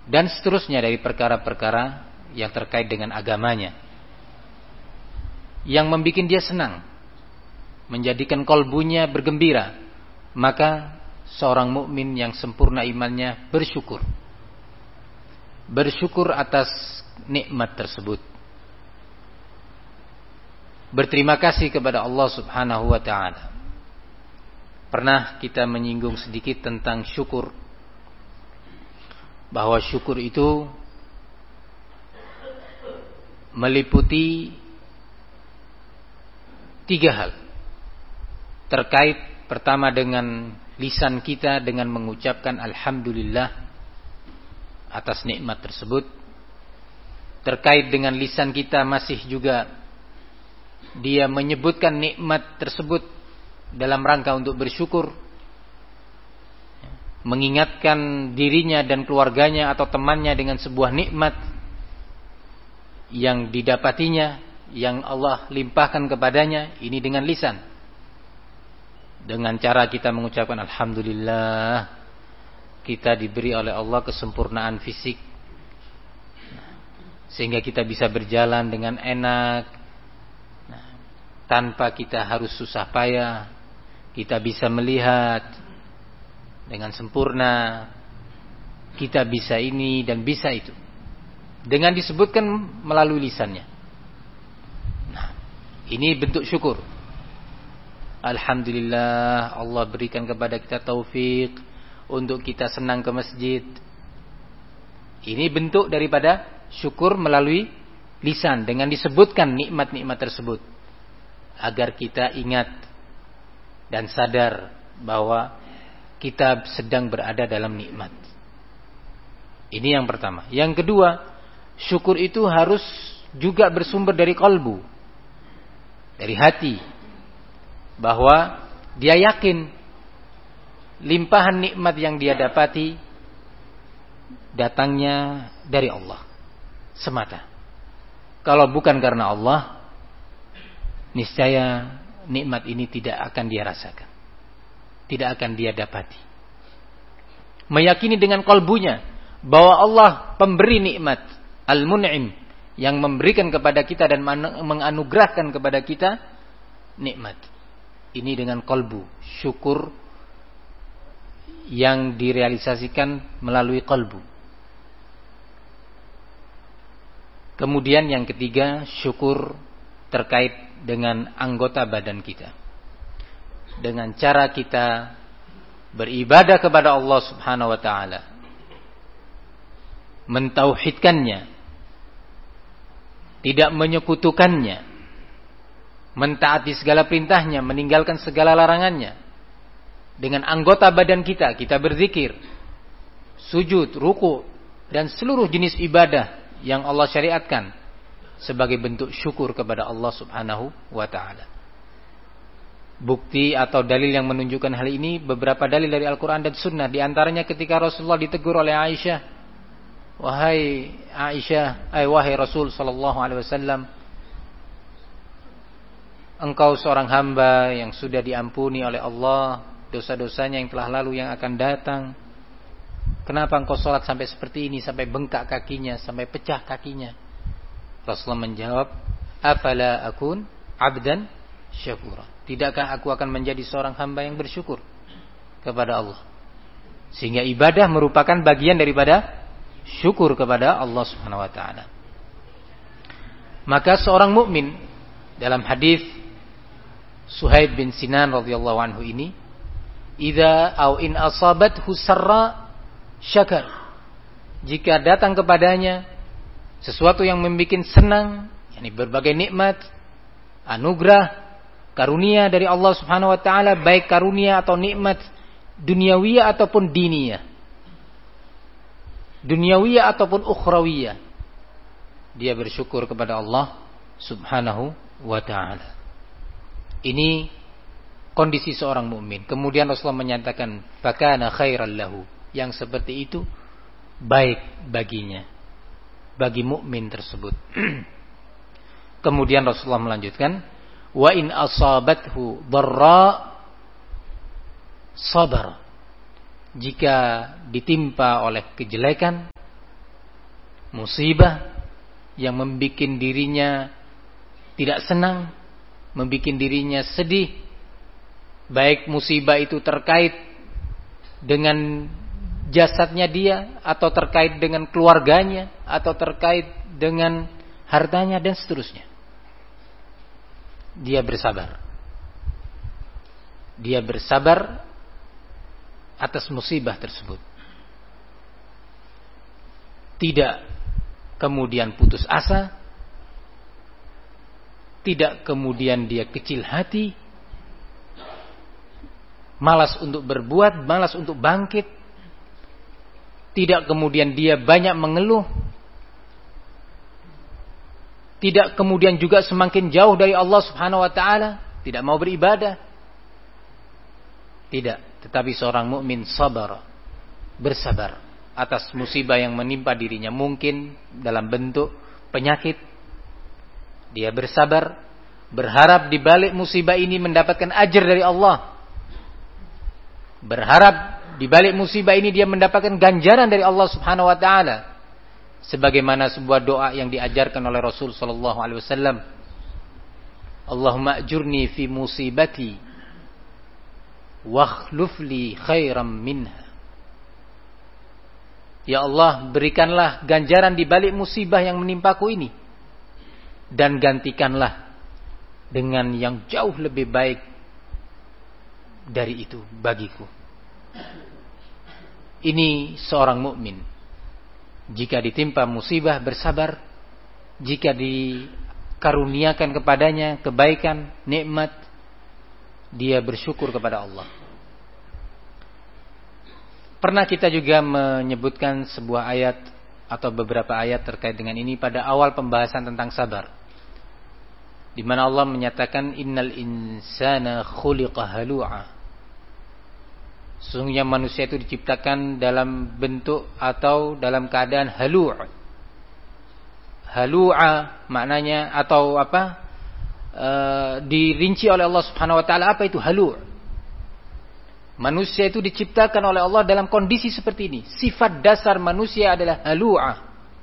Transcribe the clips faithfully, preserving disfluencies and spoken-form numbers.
dan seterusnya dari perkara-perkara yang terkait dengan agamanya, yang membuat dia senang, menjadikan kolbunya bergembira, maka seorang mukmin yang sempurna imannya bersyukur. Bersyukur atas nikmat tersebut. Berterima kasih kepada Allah Subhanahu wa taala. Pernah kita menyinggung sedikit tentang syukur, bahwa syukur itu meliputi tiga hal. Terkait pertama dengan lisan kita dengan mengucapkan alhamdulillah atas nikmat tersebut. Terkait dengan lisan kita masih juga dia menyebutkan nikmat tersebut dalam rangka untuk bersyukur, mengingatkan dirinya dan keluarganya atau temannya dengan sebuah nikmat yang didapatinya, yang Allah limpahkan kepadanya. Ini dengan lisan, dengan cara kita mengucapkan alhamdulillah, kita diberi oleh Allah kesempurnaan fisik sehingga kita bisa berjalan dengan enak, nah, tanpa kita harus susah payah. Kita bisa melihat dengan sempurna, kita bisa ini dan bisa itu, dengan disebutkan melalui lisannya. Nah, ini bentuk syukur. Alhamdulillah, Allah berikan kepada kita taufik untuk kita senang ke masjid. Ini bentuk daripada syukur melalui lisan, dengan disebutkan nikmat-nikmat tersebut, agar kita ingat dan sadar bahwa kita sedang berada dalam nikmat. Ini yang pertama. Yang kedua, syukur itu harus juga bersumber dari kalbu, dari hati, bahwa dia yakin limpahan nikmat yang dia dapati datangnya dari Allah semata. Kalau bukan karena Allah, niscaya nikmat ini tidak akan dia rasakan, tidak akan dia dapati. Meyakini dengan kalbunya bahwa Allah pemberi nikmat, Al-Mun'im, yang memberikan kepada kita dan menganugerahkan kepada kita nikmat. Ini dengan kalbu, syukur yang direalisasikan melalui kalbu. Kemudian yang ketiga, syukur terkait dengan anggota badan kita, dengan cara kita beribadah kepada Allah Subhanahu wa taala, mentauhidkannya, tidak menyekutukannya, mentaati segala perintahnya, meninggalkan segala larangannya. Dengan anggota badan kita, kita berzikir, sujud, ruku, dan seluruh jenis ibadah yang Allah syariatkan sebagai bentuk syukur kepada Allah Subhanahu wa taala. Bukti atau dalil yang menunjukkan hal ini, beberapa dalil dari Al-Quran dan Sunnah. Di antaranya ketika Rasulullah ditegur oleh Aisyah, wahai Aisyah, ay wahai Rasul sallallahu alaihi wasallam, engkau seorang hamba yang sudah diampuni oleh Allah dosa-dosanya yang telah lalu, yang akan datang. Kenapa engkau sholat sampai seperti ini, sampai bengkak kakinya, sampai pecah kakinya? Rasulullah menjawab, afala akun abdan syakura, tidakkah aku akan menjadi seorang hamba yang bersyukur kepada Allah? Sehingga ibadah merupakan bagian daripada syukur kepada Allah Subhanahu wa taala. Maka seorang mukmin, dalam hadis Suhaib bin Sinan radhiyallahu anhu ini, idza au in asabathu sarra syakar, jika datang kepadanya sesuatu yang membuat senang, yakni berbagai nikmat, anugerah, karunia dari Allah Subhanahu wa taala, baik karunia atau nikmat duniawiyah ataupun diniyah, duniawiyah ataupun ukhrawiyah, dia bersyukur kepada Allah Subhanahu wa taala. Ini kondisi seorang mukmin. Kemudian Rasulullah menyatakan, fakana khairan lahu, yang seperti itu baik baginya, bagi mukmin tersebut. Kemudian Rasulullah melanjutkan, wa in asabathu dharra sabar, jika ditimpa oleh kejelekan, musibah yang membuat dirinya tidak senang, membuat dirinya sedih, baik musibah itu terkait dengan jasadnya dia, atau terkait dengan keluarganya, atau terkait dengan hartanya, dan seterusnya. Dia bersabar. Dia bersabar atas musibah tersebut. Tidak kemudian putus asa, tidak kemudian dia kecil hati, malas untuk berbuat, malas untuk bangkit, tidak kemudian dia banyak mengeluh, tidak kemudian juga semakin jauh dari Allah Subhanahu wa taala, tidak mau beribadah. Tidak, tetapi seorang mukmin sabar, bersabar atas musibah yang menimpa dirinya, mungkin dalam bentuk penyakit. Dia bersabar, berharap di balik musibah ini mendapatkan ajar dari Allah. Berharap di balik musibah ini dia mendapatkan ganjaran dari Allah Subhanahu wa taala. Sebagaimana sebuah doa yang diajarkan oleh Rasul sallallahu alaihi wasallam. Allahumma ajurni fi musibati wakhluf li khairam minha. Ya Allah, berikanlah ganjaran di balik musibah yang menimpaku ini, dan gantikanlah dengan yang jauh lebih baik dari itu bagiku. Ini seorang mukmin. Jika ditimpa musibah bersabar, jika dikaruniakan kepadanya kebaikan, nikmat, dia bersyukur kepada Allah. Pernah kita juga menyebutkan sebuah ayat atau beberapa ayat terkait dengan ini pada awal pembahasan tentang sabar, di mana Allah menyatakan innal insana khuliqa halu'a. Sesungguhnya manusia itu diciptakan dalam bentuk atau dalam keadaan halu'. Halu'a maknanya atau apa? Uh, dirinci oleh Allah Subhanahu wa taala apa itu halu'. Manusia itu diciptakan oleh Allah dalam kondisi seperti ini. Sifat dasar manusia adalah halu'ah.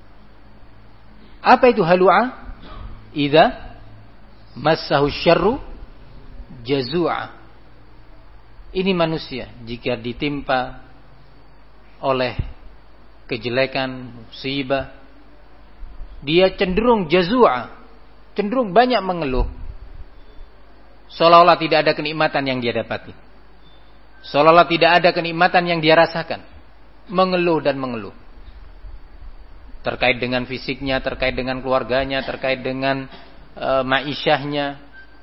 Apa itu halu'ah? Idza massahu syarru jazu'a. Ini manusia jika ditimpa oleh kejelekan, musibah, dia cenderung jazu'a, cenderung banyak mengeluh. Seolah-olah tidak ada kenikmatan yang dia dapati. Seolah-olah tidak ada kenikmatan yang dia rasakan. Mengeluh dan mengeluh. Terkait dengan fisiknya, terkait dengan keluarganya, terkait dengan e, ma'isyahnya.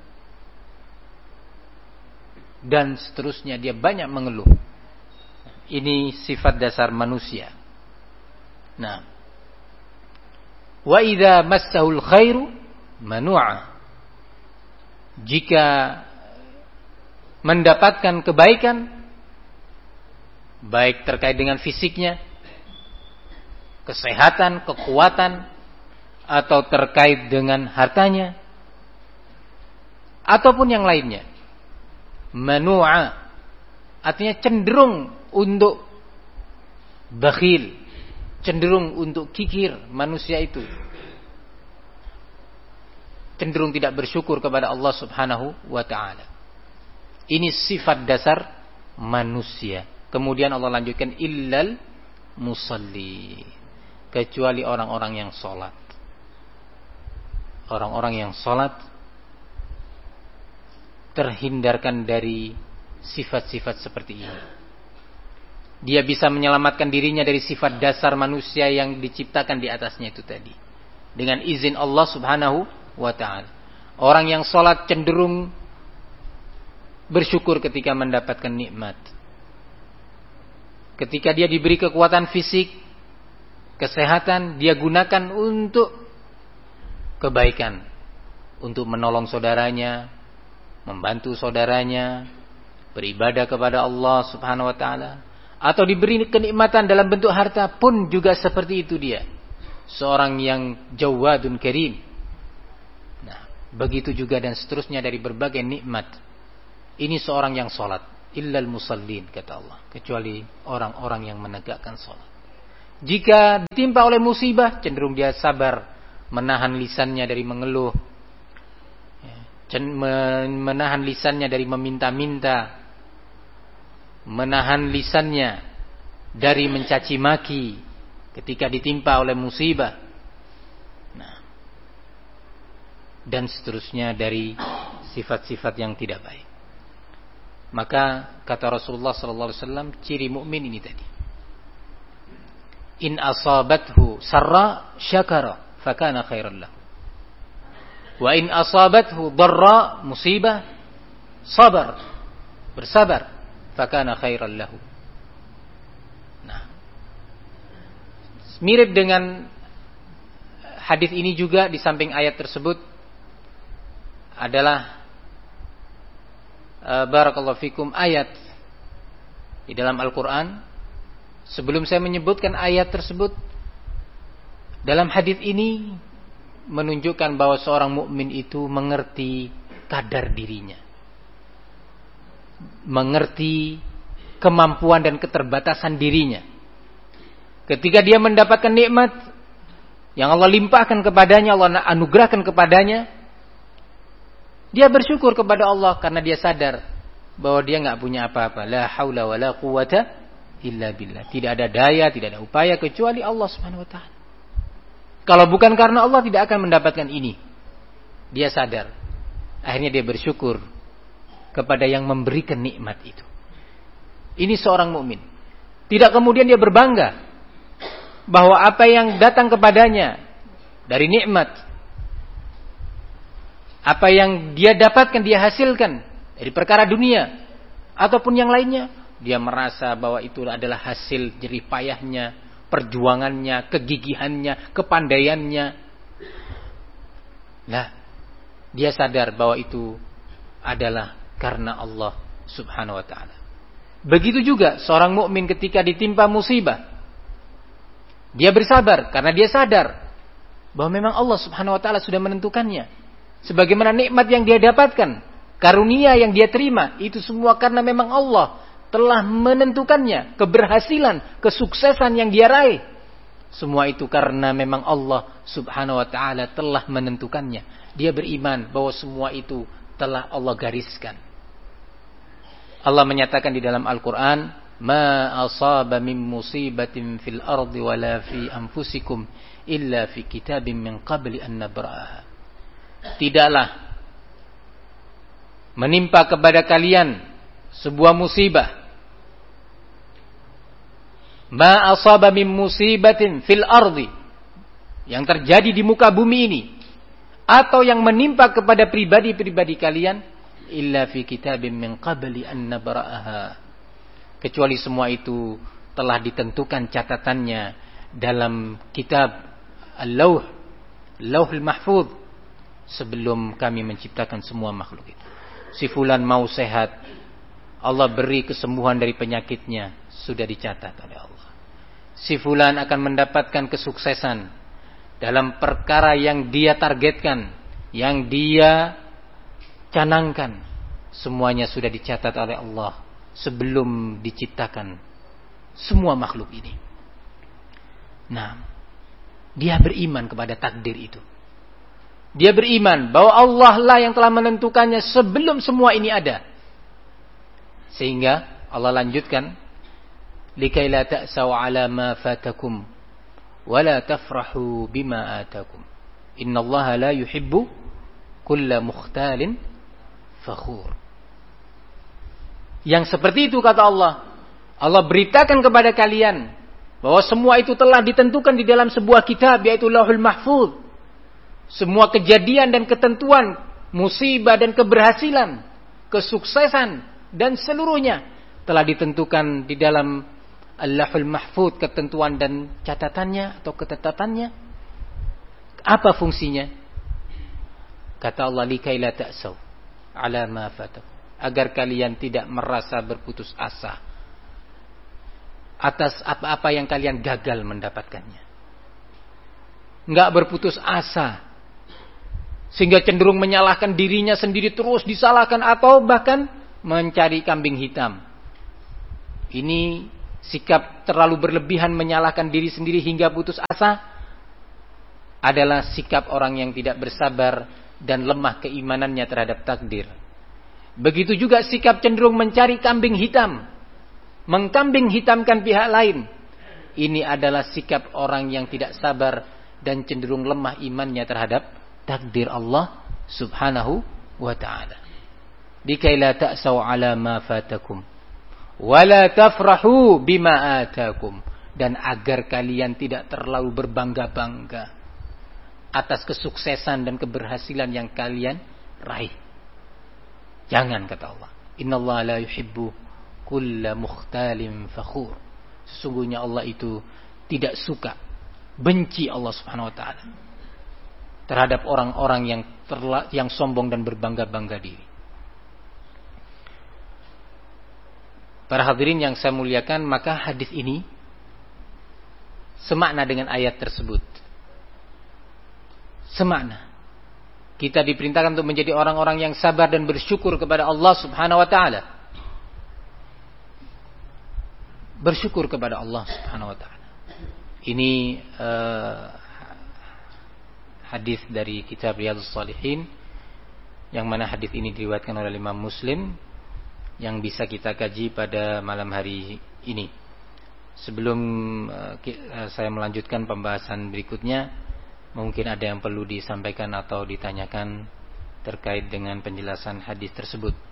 Dan seterusnya, dia banyak mengeluh. Ini sifat dasar manusia. Nah. Wa idza massahul khairu manu'a. Jika mendapatkan kebaikan, baik terkait dengan fisiknya, kesehatan, kekuatan, atau terkait dengan hartanya, ataupun yang lainnya, manu'a, artinya cenderung untuk bakhil, cenderung untuk kikir. Manusia itu cenderung tidak bersyukur kepada Allah Subhanahu wa ta'ala. Ini sifat dasar manusia. Kemudian Allah lanjutkan illal musalli, kecuali orang-orang yang sholat. Orang-orang yang sholat terhindarkan dari sifat-sifat seperti ini. Dia bisa menyelamatkan dirinya dari sifat dasar manusia yang diciptakan di atasnya itu tadi, dengan izin Allah Subhanahu wa ta'ala. Orang yang sholat cenderung bersyukur ketika mendapatkan nikmat. Ketika dia diberi kekuatan fisik, kesehatan, dia gunakan untuk kebaikan, untuk menolong saudaranya, membantu saudaranya, beribadah kepada Allah Subhanahu wa ta'ala. Atau diberi kenikmatan dalam bentuk harta pun juga seperti itu dia. Seorang yang jawadun karim. Nah, begitu juga dan seterusnya dari berbagai nikmat. Ini seorang yang sholat. Illal musallin, kata Allah. Kecuali orang-orang yang menegakkan sholat. Jika ditimpa oleh musibah, cenderung dia sabar, menahan lisannya dari mengeluh, menahan lisannya dari meminta-minta, menahan lisannya dari mencaci maki ketika ditimpa oleh musibah, nah, dan seterusnya dari sifat-sifat yang tidak baik. Maka kata Rasulullah sallallahu alaihi wasallam, ciri mukmin ini tadi. In asabathu sarra syakara fakana khairan lahu. Wa in asabathu dharra musibah sabar, bersabar, fakana khairan lahu. Nah, mirip dengan hadis ini juga di samping ayat tersebut adalah uh, barakallahu fikum ayat di dalam Al-Qur'an. Sebelum saya menyebutkan ayat tersebut, dalam hadis ini menunjukkan bahwa seorang mukmin itu mengerti kadar dirinya, mengerti kemampuan dan keterbatasan dirinya. Ketika dia mendapatkan nikmat yang Allah limpahkan kepadanya, Allah anugerahkan kepadanya, dia bersyukur kepada Allah karena dia sadar bahwa dia nggak punya apa-apa. La haula wala quwata illa billah. Tidak ada daya, tidak ada upaya kecuali Allah Subhanahu wa taala. Kalau bukan karena Allah tidak akan mendapatkan ini. Dia sadar. Akhirnya dia bersyukur kepada yang memberikan nikmat itu. Ini seorang mukmin. Tidak kemudian dia berbangga bahwa apa yang datang kepadanya dari nikmat, apa yang dia dapatkan, dia hasilkan dari perkara dunia ataupun yang lainnya, dia merasa bahwa itu adalah hasil jerih payahnya, perjuangannya, kegigihannya, kepandaiannya. Nah, dia sadar bahwa itu adalah karena Allah Subhanahu wa taala. Begitu juga seorang mukmin ketika ditimpa musibah, dia bersabar karena dia sadar bahwa memang Allah Subhanahu wa taala sudah menentukannya. Sebagaimana nikmat yang dia dapatkan, karunia yang dia terima, itu semua karena memang Allah telah menentukannya. Keberhasilan, kesuksesan yang dia raih, semua itu karena memang Allah Subhanahu wa taala telah menentukannya. Dia beriman bahwa semua itu telah Allah gariskan. Allah menyatakan di dalam Al-Qur'an, "Ma asaba min musibatin fil ardi wala fi anfusikum illa fi kitabim min qabli an nabra'aha." Tidaklah menimpa kepada kalian sebuah musibah, ma asaba min musibatin fil ardi, yang terjadi di muka bumi ini, atau yang menimpa kepada pribadi-pribadi kalian, illa fi kitabim min qabli an nabra'aha, kecuali semua itu telah ditentukan catatannya dalam kitab al-lauh, lauhul mahfuz, sebelum kami menciptakan semua makhluk itu. Si fulan mau sehat, Allah beri kesembuhan dari penyakitnya, sudah dicatat oleh Allah. Si fulan akan mendapatkan kesuksesan dalam perkara yang dia targetkan, yang dia canangkan, semuanya sudah dicatat oleh Allah sebelum diciptakan semua makhluk ini. Nah, dia beriman kepada takdir itu. Dia beriman bahwa Allah lah yang telah menentukannya sebelum semua ini ada. Sehingga Allah lanjutkan, likai la ta'sau ala ma fatakum wa la tafrahu bima atakum innallaha la yuhibbu kulla mukhtalin fakhur. Yang seperti itu kata Allah, Allah beritakan kepada kalian bahwa semua itu telah ditentukan di dalam sebuah kitab, yaitu Lauhul Mahfuz. Semua kejadian dan ketentuan, musibah dan keberhasilan, kesuksesan dan seluruhnya telah ditentukan di dalam Al-Lauhul Mahfuz, ketentuan dan catatannya atau ketetapannya. Apa fungsinya? Kata Allah, likai la ta'sau ala ma fatakum, agar kalian tidak merasa berputus asa atas apa-apa yang kalian gagal mendapatkannya. Enggak berputus asa sehingga cenderung menyalahkan dirinya sendiri, terus disalahkan atau bahkan mencari kambing hitam. Ini sikap terlalu berlebihan menyalahkan diri sendiri hingga putus asa adalah sikap orang yang tidak bersabar dan lemah keimanannya terhadap takdir. Begitu juga sikap cenderung mencari kambing hitam, mengkambing hitamkan pihak lain. Ini adalah sikap orang yang tidak sabar dan cenderung lemah imannya terhadap takdir Allah Subhanahu wa ta'ala. Likai la ta'saw ala ma fatakum wa la tafrahu bima atakum, dan agar kalian tidak terlalu berbangga-bangga atas kesuksesan dan keberhasilan yang kalian raih. Jangan, kata Allah. Innallaha la yuhibbu kulla mukhtalin fakhur. Sesungguhnya Allah itu tidak suka, benci Allah Subhanahu wa taala terhadap orang-orang yang terla, yang sombong dan berbangga-bangga diri. Para hadirin yang saya muliakan, maka hadis ini semakna dengan ayat tersebut. Semakna. Kita diperintahkan untuk menjadi orang-orang yang sabar dan bersyukur kepada Allah Subhanahu wa taala. Bersyukur kepada Allah Subhanahu wa taala. Ini uh, hadis dari kitab Riyadhus Shalihin, yang mana hadis ini diriwayatkan oleh Imam Muslim, yang bisa kita kaji pada malam hari ini. Sebelum uh, saya melanjutkan pembahasan berikutnya, mungkin ada yang perlu disampaikan atau ditanyakan terkait dengan penjelasan hadis tersebut.